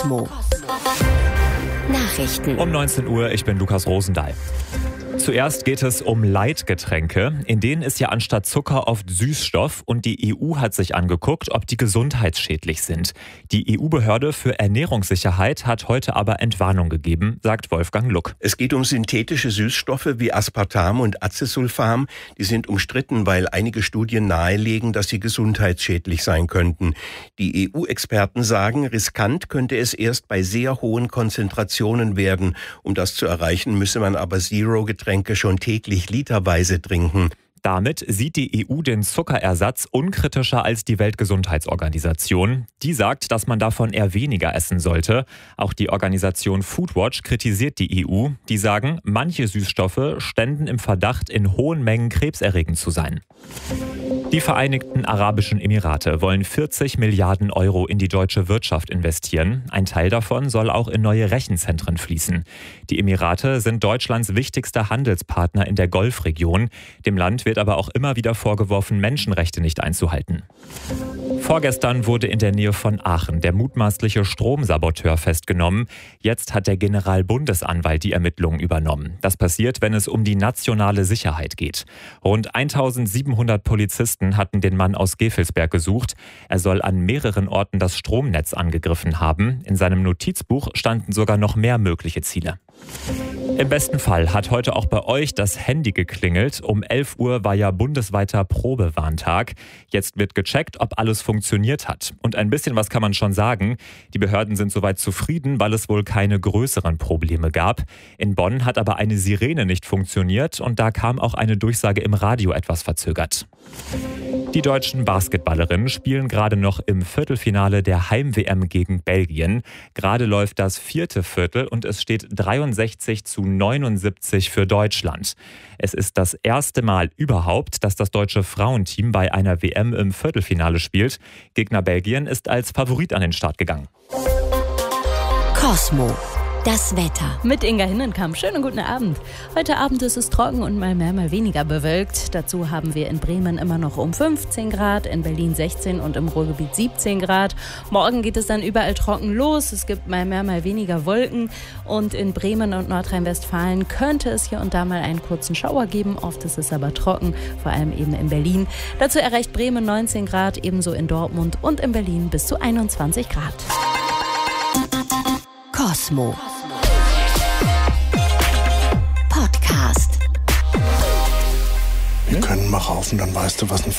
Cosmo. Nachrichten. Um 19 Uhr, ich bin Lukas Rosendahl. Zuerst geht es um Leitgetränke. In denen ist ja anstatt Zucker oft Süßstoff und die EU hat sich angeguckt, ob die gesundheitsschädlich sind. Die EU-Behörde für Ernährungssicherheit hat heute aber Entwarnung gegeben, sagt Wolfgang Luck. Es geht um synthetische Süßstoffe wie Aspartam und Acesulfam. Die sind umstritten, weil einige Studien nahelegen, dass sie gesundheitsschädlich sein könnten. Die EU-Experten sagen, riskant könnte es erst bei sehr hohen Konzentrationen werden. Um das zu erreichen, müsse man aber Zero-Getränke schon täglich literweise trinken. Damit sieht die EU den Zuckerersatz unkritischer als die Weltgesundheitsorganisation. Die sagt, dass man davon eher weniger essen sollte. Auch die Organisation Foodwatch kritisiert die EU. Die sagen, manche Süßstoffe ständen im Verdacht, in hohen Mengen krebserregend zu sein. Die Vereinigten Arabischen Emirate wollen 40 Milliarden Euro in die deutsche Wirtschaft investieren. Ein Teil davon soll auch in neue Rechenzentren fließen. Die Emirate sind Deutschlands wichtigster Handelspartner in der Golfregion. Dem Land wird aber auch immer wieder vorgeworfen, Menschenrechte nicht einzuhalten. Vorgestern wurde in der Nähe von Aachen der mutmaßliche Stromsaboteur festgenommen. Jetzt hat der Generalbundesanwalt die Ermittlungen übernommen. Das passiert, wenn es um die nationale Sicherheit geht. Rund 1700 Polizisten hatten den Mann aus Gevelsberg gesucht. Er soll an mehreren Orten das Stromnetz angegriffen haben. In seinem Notizbuch standen sogar noch mehr mögliche Ziele. Im besten Fall hat heute auch bei euch das Handy geklingelt. Um 11 Uhr war ja bundesweiter Probewarntag. Jetzt wird gecheckt, ob alles funktioniert hat. Und ein bisschen was kann man schon sagen. Die Behörden sind soweit zufrieden, weil es wohl keine größeren Probleme gab. In Bonn hat aber eine Sirene nicht funktioniert und da kam auch eine Durchsage im Radio etwas verzögert. Die deutschen Basketballerinnen spielen gerade noch im Viertelfinale der Heim-WM gegen Belgien. Gerade läuft das 4. Viertel und es steht 63-79 für Deutschland. Es ist das erste Mal überhaupt, dass das deutsche Frauenteam bei einer WM im Viertelfinale spielt. Gegner Belgien ist als Favorit an den Start gegangen. Cosmo. Das Wetter. Mit Inga Hinnenkamp. Schönen guten Abend. Heute Abend ist es trocken und mal mehr, mal weniger bewölkt. Dazu haben wir in Bremen immer noch um 15 Grad, in Berlin 16 und im Ruhrgebiet 17 Grad. Morgen geht es dann überall trocken los. Es gibt mal mehr, mal weniger Wolken. Und in Bremen und Nordrhein-Westfalen könnte es hier und da mal einen kurzen Schauer geben. Oft ist es aber trocken, vor allem eben in Berlin. Dazu erreicht Bremen 19 Grad, ebenso in Dortmund und in Berlin bis zu 21 Grad. Cosmo. Podcast. Wir können mal raufen, dann weißt du, was ein